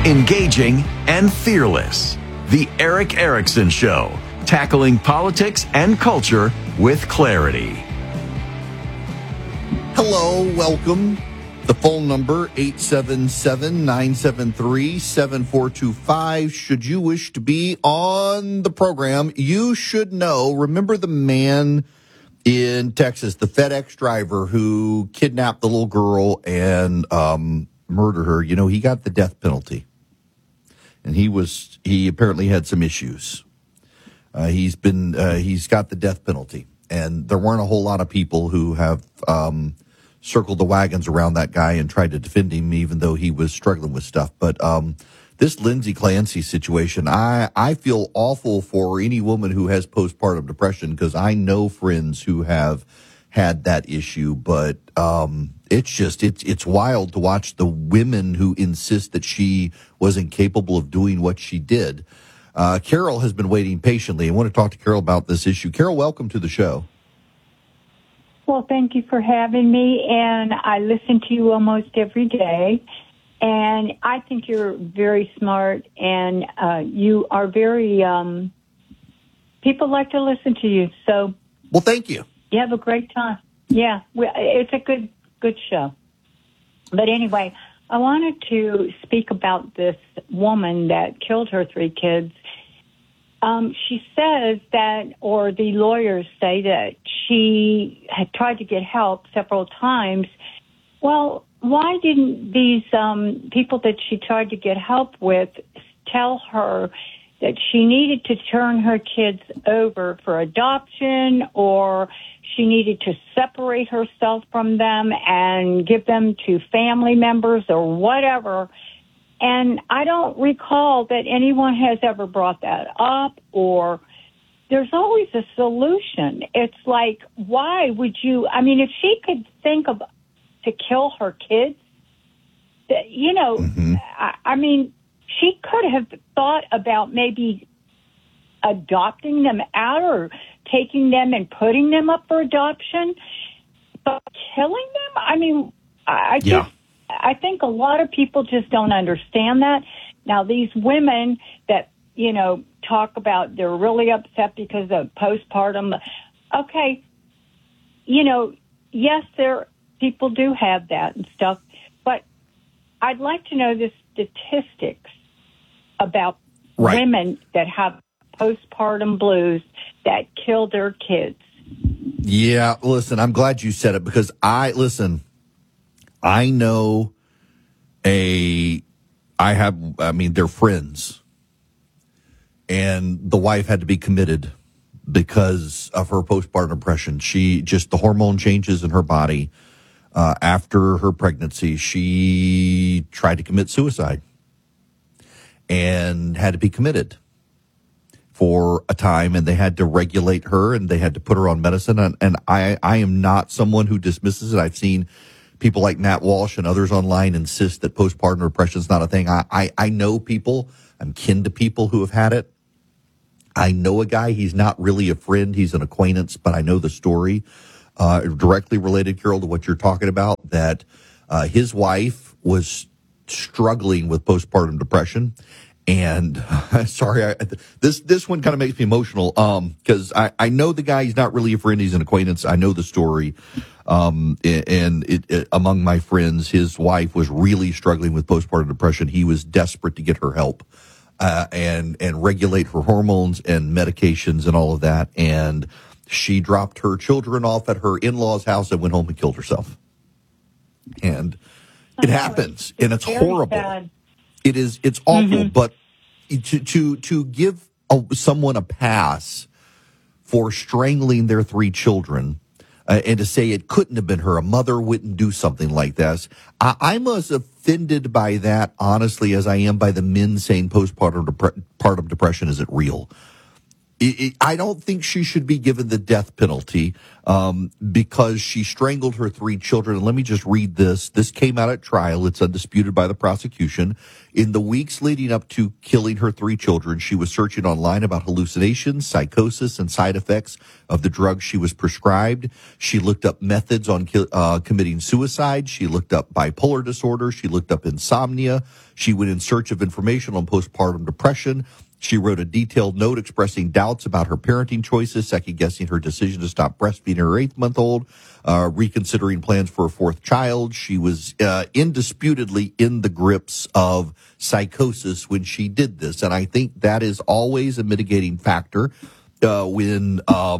engaging, and fearless. The Eric Erickson Show, tackling politics and culture with clarity. Hello, welcome. The phone number, 877-973-7425. Should you wish to be on the program, you should know. Remember the man in Texas, the FedEx driver who kidnapped the little girl and murdered her? You know, he got the death penalty. And he apparently had some issues. He's got the death penalty. And there weren't a whole lot of people who have circled the wagons around that guy and tried to defend him, even though he was struggling with stuff. But this Lindsay Clancy situation, I feel awful for any woman who has postpartum depression, because I know friends who have had that issue. But it's wild to watch the women who insist that she was incapable of doing what she did. Carol has been waiting patiently. I want to talk to Carol about this issue. Carol, welcome to the show. Well, thank you for having me, and I listen to you almost every day, and I think you're very smart, and you are very, people like to listen to you, so. Well, thank you. You have a great time. Yeah, it's a good show. But anyway, I wanted to speak about this woman that killed her 3 kids. She says that, or the lawyers say that she had tried to get help several times. Well, why didn't these people that she tried to get help with tell her that she needed to turn her kids over for adoption, or she needed to separate herself from them and give them to family members or whatever? And I don't recall that anyone has ever brought that up, or there's always a solution. It's like, why would you, I mean, if she could think of to kill her kids, you know, I mean, she could have thought about maybe adopting them out or taking them and putting them up for adoption, but killing them? I mean, I think a lot of people just don't understand that. Now, these women that, you know, talk about they're really upset because of postpartum. Okay, you know, yes, people do have that and stuff, but I'd like to know the statistics about women that have postpartum blues that kill their kids. Yeah, listen, I'm glad you said it, because I know they're friends, and the wife had to be committed because of her postpartum depression. The hormone changes in her body. After her pregnancy, she tried to commit suicide and had to be committed for a time, and they had to regulate her, and they had to put her on medicine. And I am not someone who dismisses it. I've seen people like Matt Walsh and others online insist that postpartum depression is not a thing. I know people, I'm kin to people who have had it. I know a guy, he's not really a friend, he's an acquaintance, but I know the story, directly related, Carol, to what you're talking about, that his wife was struggling with postpartum depression. And sorry, this one kind of makes me emotional, because I know the guy, he's not really a friend, he's an acquaintance. I know the story. And among my friends, his wife was really struggling with postpartum depression. He was desperate to get her help, and regulate her hormones and medications and all of that. And she dropped her children off at her in-laws' house and went home and killed herself. And it happens, and it's horrible. Sad. It's awful, but to give someone a pass for strangling their 3 children, and to say it couldn't have been her, a mother wouldn't do something like this. I'm as offended by that, honestly, as I am by the men saying postpartum depression isn't real. I don't think she should be given the death penalty because she strangled her 3 children. And let me just read this. This came out at trial. It's undisputed by the prosecution. In the weeks leading up to killing her 3 children, she was searching online about hallucinations, psychosis, and side effects of the drugs she was prescribed. She looked up methods on committing suicide. She looked up bipolar disorder. She looked up insomnia. She went in search of information on postpartum depression. She wrote a detailed note expressing doubts about her parenting choices, second-guessing her decision to stop breastfeeding her 8-month-old, reconsidering plans for a 4th child. She was indisputably in the grips of psychosis when she did this, and I think that is always a mitigating factor when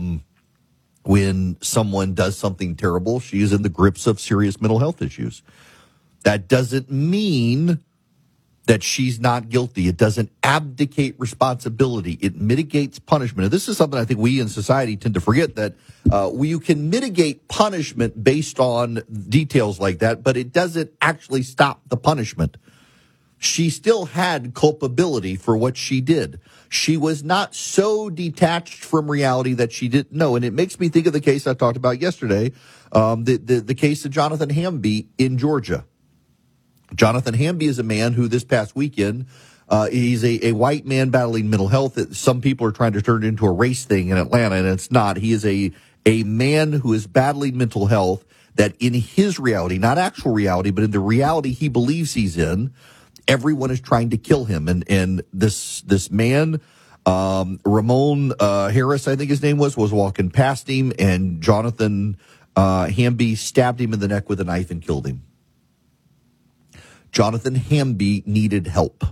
someone does something terrible. She is in the grips of serious mental health issues. That doesn't mean that she's not guilty. It doesn't abdicate responsibility. It mitigates punishment. And this is something I think we in society tend to forget, that you can mitigate punishment based on details like that, but it doesn't actually stop the punishment. She still had culpability for what she did. She was not so detached from reality that she didn't know. And it makes me think of the case I talked about yesterday, the case of Jonathan Hamby in Georgia. Jonathan Hamby is a man who this past weekend, he's a white man battling mental health. Some people are trying to turn it into a race thing in Atlanta, and it's not. He is a man who is battling mental health that in his reality, not actual reality, but in the reality he believes he's in, everyone is trying to kill him. And this man, Ramon Harris, I think his name was walking past him, and Jonathan Hamby stabbed him in the neck with a knife and killed him. Jonathan Hamby needed help.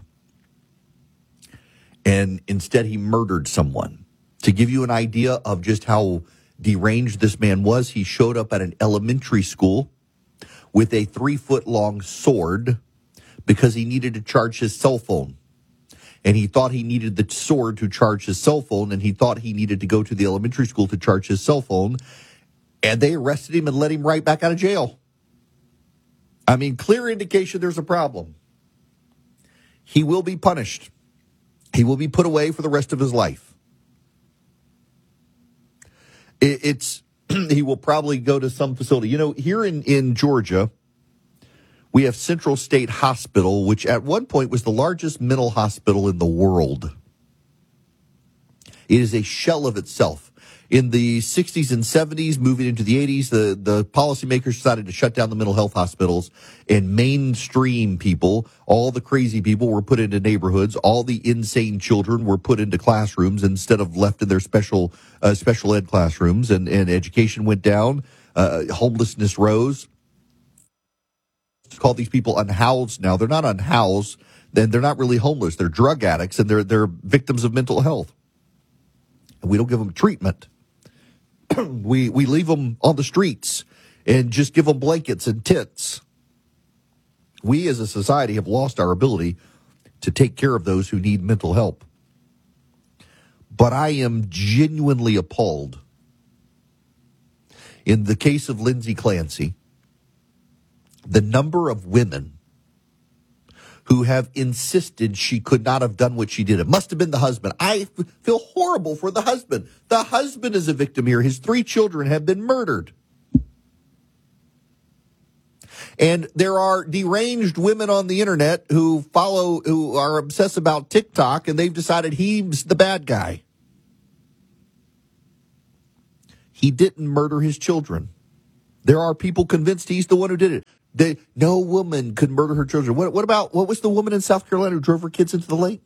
And instead he murdered someone. To give you an idea of just how deranged this man was, he showed up at an elementary school with a 3-foot-long sword because he needed to charge his cell phone. And he thought he needed the sword to charge his cell phone, and he thought he needed to go to the elementary school to charge his cell phone. And they arrested him and let him right back out of jail. I mean, clear indication there's a problem. He will be punished. He will be put away for the rest of his life. He will probably go to some facility. You know, here in Georgia, we have Central State Hospital, which at one point was the largest mental hospital in the world. It is a shell of itself. In the 60s and 70s, moving into the 80s, the policymakers decided to shut down the mental health hospitals, and mainstream people, all the crazy people, were put into neighborhoods. All the insane children were put into classrooms instead of left in their special ed classrooms, and education went down. Homelessness rose. Call these people unhoused now. They're not unhoused. Then they're not really homeless. They're drug addicts, and they're victims of mental health. And we don't give them treatment. We leave them on the streets and just give them blankets and tents. We as a society have lost our ability to take care of those who need mental help. But I am genuinely appalled. In the case of Lindsay Clancy, the number of women who have insisted she could not have done what she did. It must have been the husband. I feel horrible for the husband. The husband is a victim here. His 3 children have been murdered. And there are deranged women on the internet who are obsessed about TikTok, and they've decided he's the bad guy. He didn't murder his children. There are people convinced he's the one who did it. No woman could murder her children. What was the woman in South Carolina who drove her kids into the lake?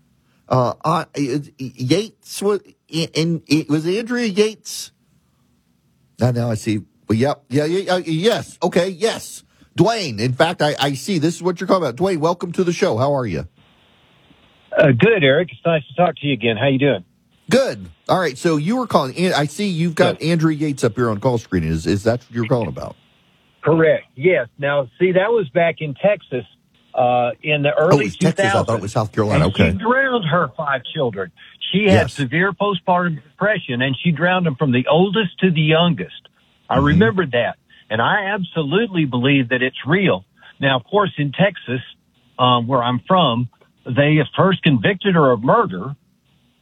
Yates, was Andrea Yates? Now I see. Well, yes. Okay, yes. Dwayne, in fact, I see. This is what you're talking about. Dwayne, welcome to the show. How are you? Good, Eric. It's nice to talk to you again. How you doing? Good. All right, so you were calling. I see you've got Andrea Yates up here on call screen. Is that what you're calling about? Correct. Yes. Now, see, that was back in Texas in the early 2000s. Texas. I thought it was South Carolina. Okay. She drowned her 5 children. She had severe postpartum depression, and she drowned them from the oldest to the youngest. I remembered that, and I absolutely believe that it's real. Now, of course, in Texas, where I'm from, they first convicted her of murder,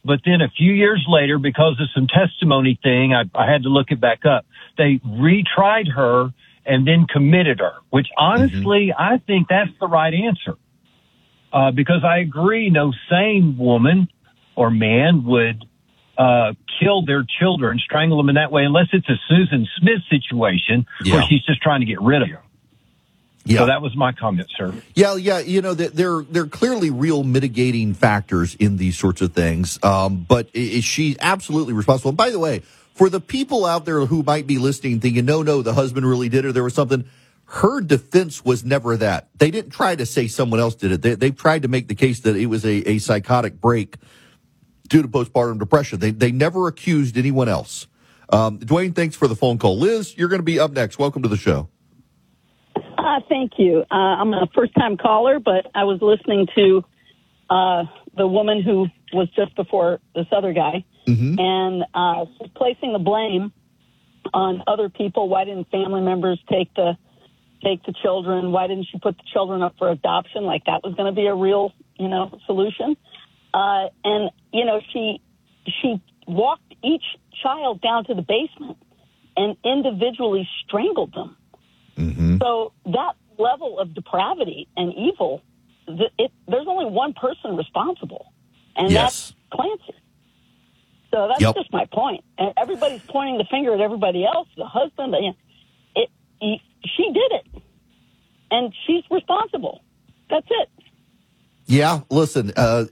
But then a few years later, because of some testimony thing, I had to look it back up. They retried her and then committed her, which honestly, I think that's the right answer. Because I agree, no sane woman or man would kill their children, strangle them in that way, unless it's a Susan Smith situation where she's just trying to get rid of them. Yeah. So that was my comment, sir. Yeah. You know, there are clearly real mitigating factors in these sorts of things, but she's absolutely responsible. And by the way, for the people out there who might be listening thinking, no, the husband really did it, or there was something, her defense was never that. They didn't try to say someone else did it. They've tried to make the case that it was a psychotic break due to postpartum depression. They never accused anyone else. Dwayne, thanks for the phone call. Liz, you're going to be up next. Welcome to the show. Thank you. I'm a first-time caller, but I was listening to the woman who was just before this other guy, and she's placing the blame on other people. Why didn't family members take the children? Why didn't she put the children up for adoption? Like that was going to be a real, solution. And she walked each child down to the basement and individually strangled them. So that level of depravity and evil, there's only one person responsible, and that's Clancy. So that's just my point. And everybody's pointing the finger at everybody else, the husband. She did it, and she's responsible. That's it. Yeah, listen,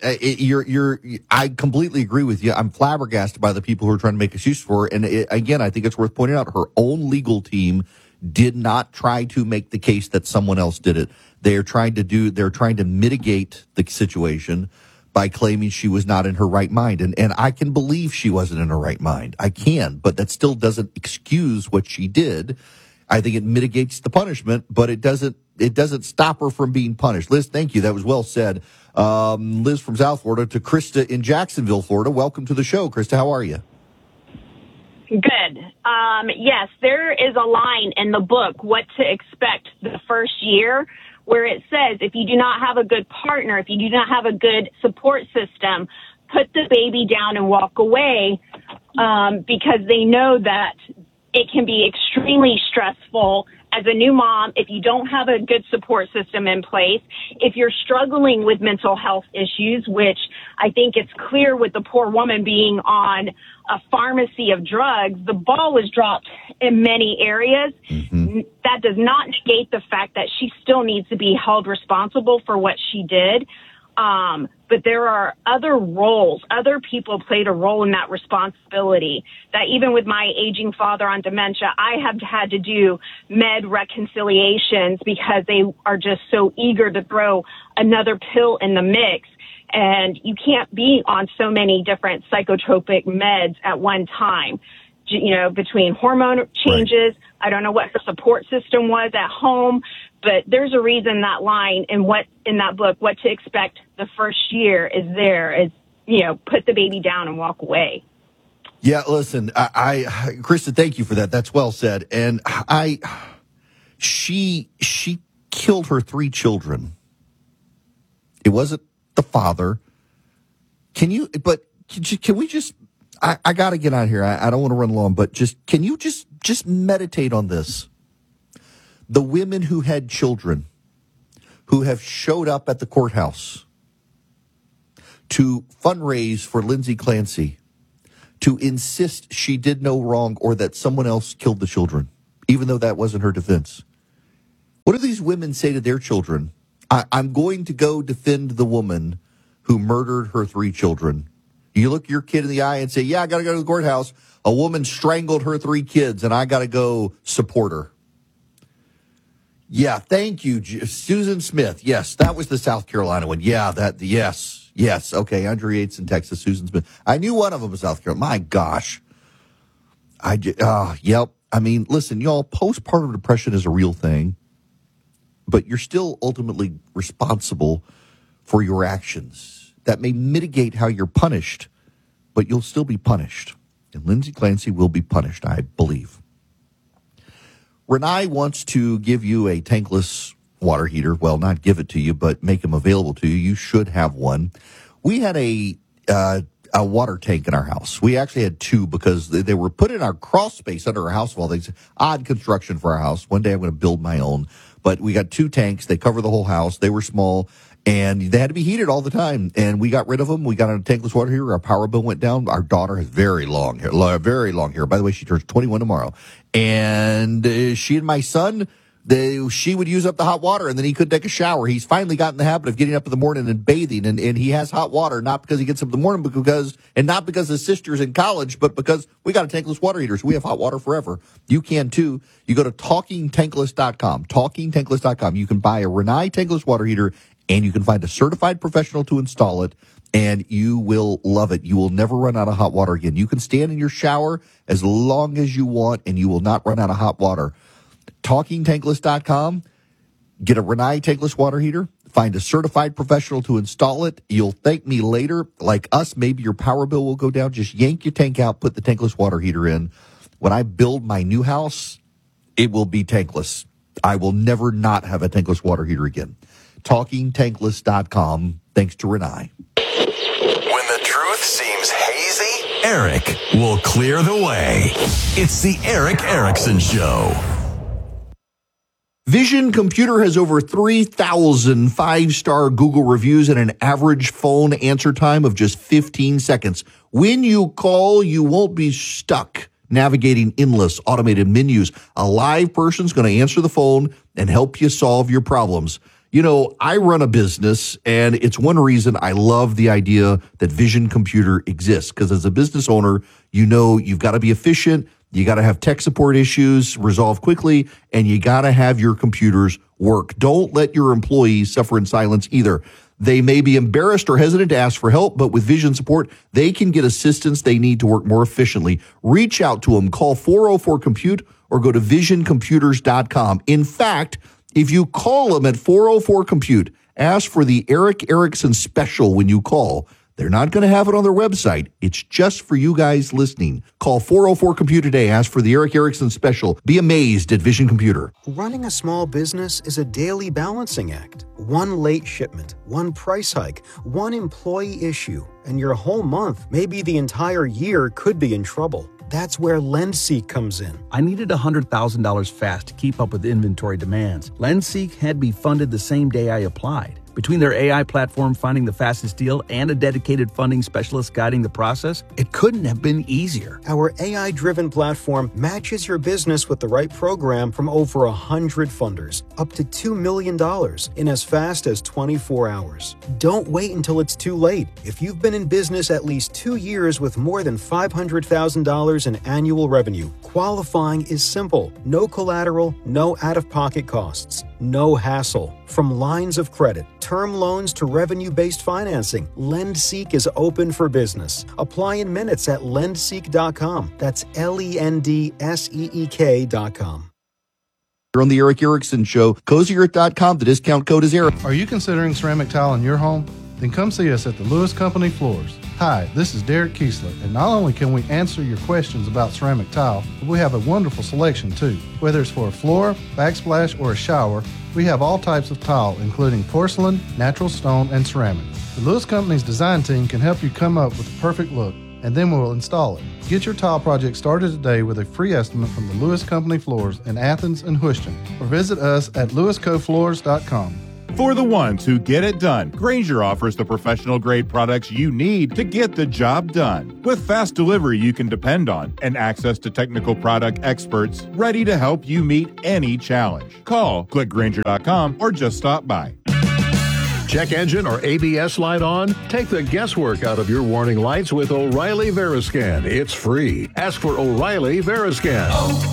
I completely agree with you. I'm flabbergasted by the people who are trying to make excuses for her. And again, I think it's worth pointing out her own legal team did not try to make the case that someone else did it. They're trying to mitigate the situation by claiming she was not in her right mind. And I can believe she wasn't in her right mind. I can, but that still doesn't excuse what she did. I think it mitigates the punishment, but it doesn't stop her from being punished. Liz, thank you. That was well said. Liz from South Florida to Krista in Jacksonville, Florida. Welcome to the show. Krista, how are you? Good. Yes, there is a line in the book, What to Expect the First Year, where it says, if you do not have a good partner, if you do not have a good support system, put the baby down and walk away, because they know that it can be extremely stressful as a new mom if you don't have a good support system in place. If you're struggling with mental health issues, which I think it's clear with the poor woman being on a pharmacy of drugs, the ball was dropped in many areas. That does not negate the fact that she still needs to be held responsible for what she did. But there are other roles. Other people played a role in that responsibility. That even with my aging father on dementia, I have had to do med reconciliations because they are just so eager to throw another pill in the mix. And you can't be on so many different psychotropic meds at one time. Between hormone changes, I don't know what her support system was at home, but there's a reason that line in that book, What to Expect the First Year, is there. Is put the baby down and walk away. Yeah, listen, Krista, thank you for that. That's well said. And she killed her 3 children. It wasn't the father. Can we just? I got to get out of here. I don't want to run long, but can you just meditate on this? The women who had children, who have showed up at the courthouse to fundraise for Lindsay Clancy, to insist she did no wrong or that someone else killed the children, even though that wasn't her defense. What do these women say to their children? I'm going to go defend the woman who murdered her 3 children. You look your kid in the eye and say, yeah, I got to go to the courthouse. A woman strangled her 3 kids, and I got to go support her. Yeah, thank you, Susan Smith. Yes, that was the South Carolina one. Yeah, yes. Okay, Andrew Yates in Texas, Susan Smith. I knew one of them was South Carolina. My gosh. Yep. I mean, listen, y'all, postpartum depression is a real thing, but you're still ultimately responsible for your actions. That may mitigate how you're punished, but you'll still be punished. And Lindsay Clancy will be punished, I believe. Renai wants to give you a tankless water heater. Well, not give it to you, but make them available to you. You should have one. We had a a water tank in our house. We actually had two because they were put in our crawl space under our house of all things. Odd construction for our house. One day I'm going to build my own. But we got two tanks. They cover the whole house. They were small, and they had to be heated all the time. And we got rid of them. We got on a tankless water heater. Our power bill went down. Our daughter has very long hair. By the way, she turns 21 tomorrow. And she and my son, she would use up the hot water, and then he couldn't take a shower. He's finally gotten the habit of getting up in the morning and bathing, and he has hot water, not because he gets up in the morning, but not because his sister's in college, but because we got a tankless water heater, so we have hot water forever. You can too. You go to TalkingTankless.com, TalkingTankless.com. You can buy a Rinnai tankless water heater, and you can find a certified professional to install it, and you will love it. You will never run out of hot water again. You can stand in your shower as long as you want, and you will not run out of hot water. TalkingTankless.com. Get a Rinnai tankless water heater. Find a certified professional to install it. You'll thank me later. Like us, maybe your power bill will go down. Just yank your tank out, put the tankless water heater in. When I build my new house, it will be tankless. I will never not have a tankless water heater again. TalkingTankless.com. Thanks to Rinnai. When the truth seems hazy, Eric will clear the way. It's the Eric Erickson Show. Vision Computer has over 3,000 five-star Google reviews and an average phone answer time of just 15 seconds. When you call, you won't be stuck navigating endless automated menus. A live person's going to answer the phone and help you solve your problems. You know, I run a business, and it's one reason I love the idea that Vision Computer exists, because as a business owner, you know you've got to be efficient. You got to have tech support issues resolved quickly, and you got to have your computers work. Don't let your employees suffer in silence either. They may be embarrassed or hesitant to ask for help, but with Vision support, they can get assistance they need to work more efficiently. Reach out to them. Call 404-COMPUTE or go to visioncomputers.com. In fact, if you call them at 404-COMPUTE, ask for the Eric Erickson special when you call. They're not going to have it on their website. It's just for you guys listening. Call 404-COMPUTE today. Ask for the Eric Erickson special. Be amazed at Vision Computer. Running a small business is a daily balancing act. One late shipment, one price hike, one employee issue, and your whole month, maybe the entire year, could be in trouble. That's where LendSeek comes in. I needed $100,000 fast to keep up with inventory demands. LendSeek had me funded the same day I applied. Between their AI platform finding the fastest deal and a dedicated funding specialist guiding the process, it couldn't have been easier. Our AI-driven platform matches your business with the right program from over 100 funders, up to $2 million in as fast as 24 hours. Don't wait until it's too late. If you've been in business at least 2 years with more than $500,000 in annual revenue, qualifying is simple. No collateral, no out-of-pocket costs, no hassle. From lines of credit, term loans to revenue-based financing, LendSeek is open for business. Apply in minutes at lendseek.com. That's LENDSEEK.com. You're on the Eric Erickson Show. Cozier.com. The discount code is Eric. Are you considering ceramic tile in your home? Then come see us at the Lewis Company Floors. Hi, this is Derek Kiesler, and not only can we answer your questions about ceramic tile, but we have a wonderful selection too. Whether it's for a floor, backsplash, or a shower, we have all types of tile, including porcelain, natural stone, and ceramic. The Lewis Company's design team can help you come up with the perfect look, and then we'll install it. Get your tile project started today with a free estimate from the Lewis Company Floors in Athens and Houston, or visit us at lewiscofloors.com. For the ones who get it done, Grainger offers the professional-grade products you need to get the job done. With fast delivery you can depend on and access to technical product experts ready to help you meet any challenge. Call, click Grainger.com, or just stop by. Check engine or ABS light on? Take the guesswork out of your warning lights with O'Reilly Veriscan. It's free. Ask for O'Reilly Veriscan.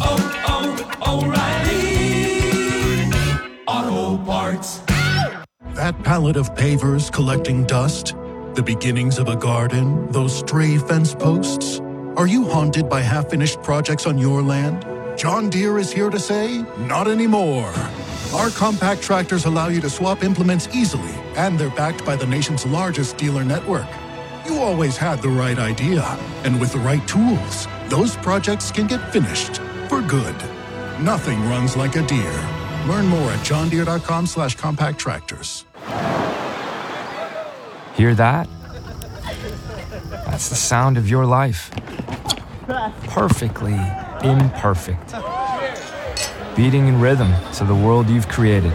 O'Reilly Auto Parts. That pallet of pavers collecting dust, the beginnings of a garden, those stray fence posts. Are you haunted by half-finished projects on your land? John Deere is here to say, not anymore. Our compact tractors allow you to swap implements easily, and they're backed by the nation's largest dealer network. You always had the right idea, and with the right tools, those projects can get finished for good. Nothing runs like a Deere. Learn more at johndeere.com/compact tractors. Hear that? That's the sound of your life. Perfectly imperfect. Beating in rhythm to the world you've created.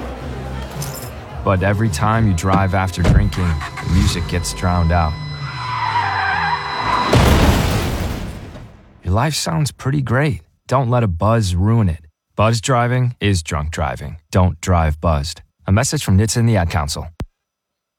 But every time you drive after drinking, the music gets drowned out. Your life sounds pretty great. Don't let a buzz ruin it. Buzz driving is drunk driving. Don't drive buzzed. A message from NHTSA and the Ad Council.